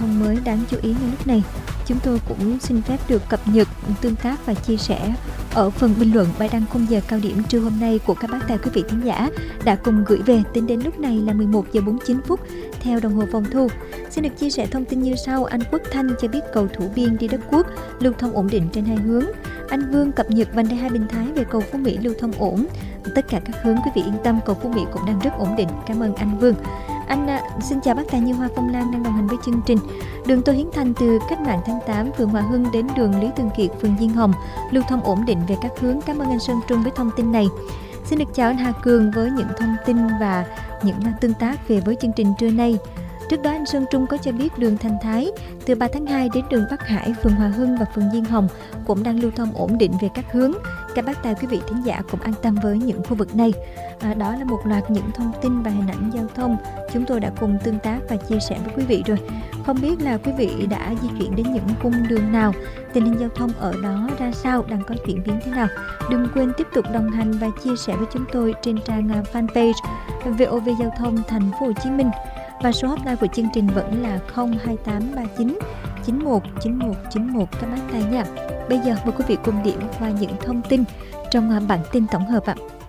thông mới đáng chú ý ngay lúc này. Chúng tôi cũng xin phép được cập nhật, tương tác và chia sẻ ở phần bình luận bài đăng khung giờ cao điểm trưa hôm nay của các bác tài quý vị thính giả đã cùng gửi về. Tính đến lúc này là 11 giờ 49 phút theo đồng hồ phòng thu. Xin được chia sẻ thông tin như sau. Anh Quốc Thanh cho biết cầu Thủ Biên đi Đất Quốc lưu thông ổn định trên hai hướng. Anh Vương cập nhật vành đai 2 Bình Thái về cầu Phú Mỹ lưu thông ổn. Tất cả các hướng quý vị yên tâm, cầu Phú Mỹ cũng đang rất ổn định. Cảm ơn anh Vương. Xin chào bác tài Như Hoa Phong Lan đang đồng hành với chương trình. Đường Tô Hiến Thành từ Cách mạng tháng 8 phường Hòa Hưng đến đường Lý Thường Kiệt phường Diên Hồng lưu thông ổn định về các hướng. Cảm ơn anh Sơn Trung với thông tin này. Xin được chào anh Hà Cường với những thông tin và những tương tác về với chương trình trưa nay. Trước đó anh Sơn Trung có cho biết đường Thành Thái từ 3 tháng 2 đến đường Bắc Hải, phường Hòa Hưng và phường Diên Hồng cũng đang lưu thông ổn định về các hướng. Các bác tài quý vị thính giả cũng an tâm với những khu vực này. Đó là một loạt những thông tin và hình ảnh giao thông chúng tôi đã cùng tương tác và chia sẻ với quý vị rồi. Không biết là quý vị đã di chuyển đến những cung đường nào, tình hình giao thông ở đó ra sao, đang có chuyển biến thế nào. Đừng quên tiếp tục đồng hành và chia sẻ với chúng tôi trên trang fanpage VOV Giao thông Thành phố Hồ Chí Minh. Và số hotline của chương trình vẫn là 02839 919191 các bác tài nha. Bây giờ mời quý vị cùng điểm qua những thông tin trong bản tin tổng hợp ạ.